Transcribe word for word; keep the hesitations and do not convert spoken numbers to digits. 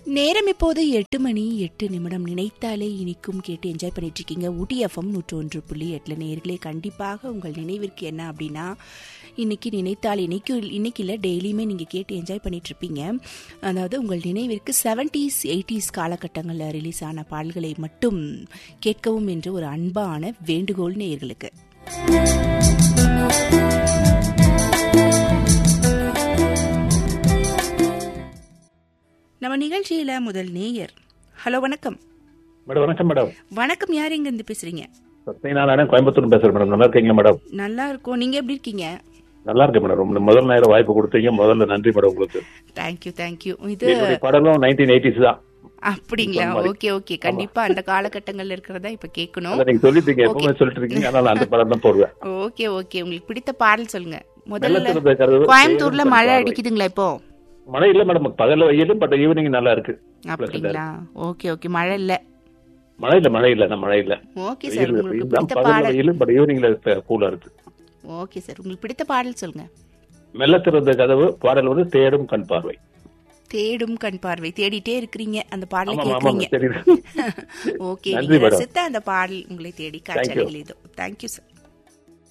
நேரம் இப்போது எட்டு மணி எட்டு நிமிடம். நினைத்தாலே இனிக்கும் கேட்டு என்ஜாய் பண்ணிட்டு இருக்கீங்க ஊட்டி எஃப்எம் நூற்று ஒன்று புள்ளி எட்டுல. நேர்களே, கண்டிப்பாக உங்கள் நினைவிற்கு என்ன அப்படின்னா, இன்னைக்கு நினைத்தால் இன்னைக்கு இன்னைக்கு இல்லை டெய்லியுமே நீங்கள் கேட்டு என்ஜாய் பண்ணிட்டு இருப்பீங்க. அதாவது உங்கள் நினைவிற்கு செவன்டீஸ் எயிட்டிஸ் காலகட்டங்களில் ரிலீஸ் ஆன பாடல்களை மட்டும் கேட்கவும் என்று ஒரு அன்பான வேண்டுகோள் நேயர்களுக்கு. நம்ம நிகழ்ச்சியில முதல் நேயர். ஹலோ, வணக்கம் மேடம். வணக்கம் மேடம். வணக்கம். யார் எங்க இருந்து பேசுறீங்க? சத்யநாராயணன், கோயம்புத்தூர் பேசுறேன் மேடம். நல்லா இருக்கீங்களா மேடம்? நல்லா இருக்கும். நீங்க எப்படி இருக்கீங்க? நல்லா இருக்கேன் மேடம். முதல் நேரம் வாய்ப்பு கொடுத்தீங்க, முதல்ல நன்றி மேடம் உங்களுக்கு. Thank you thank you. இது படலும் நைன்டீன் எயிட்டிஸ் தான். அப்படிங்களா? Okay okay. கண்டிப்பா அந்த காலகட்டங்கள்ல இருக்கிறதா இப்ப கேட்கணும். நீங்க சொல்லிட்டீங்க, எப்பவுமே சொல்லிட்டு இருக்கீங்க, அதனால அந்த படம் தான் போடுவேன். Okay okay. உங்களுக்கு பிடித்த பாடல் சொல்லுங்க. முதல்ல கோயம்புத்தூர்ல மழை அடிக்குதுங்களா இப்போ? மழை இல்ல மேடம், பகல்ல வெயிலும், பட் ஈவினிங் நல்லா இருக்கு. அப்படிங்களா? Okay okay. மழை இல்ல மழை இல்ல மழை இல்ல மழை இல்ல. Okay sir. உங்களுக்கு பிடித்த பாடல் வெயிலும், பட் ஈவினிங்ல கூலா இருக்கு. Okay sir. உங்களுக்கு பிடித்த பாடல் சொல்லுங்க. மெல்ல திறந்த கதவு பாடல் வந்து தேடும் கண் பார்வை. தேடும் கண் பார்வை. தேடிட்டே இருக்கிறீங்க அந்த பாடலை கேட்கறீங்க. ஓகே. ரசித்த அந்த பாடல் உங்களை தேடி காட்சி. Thank you sir.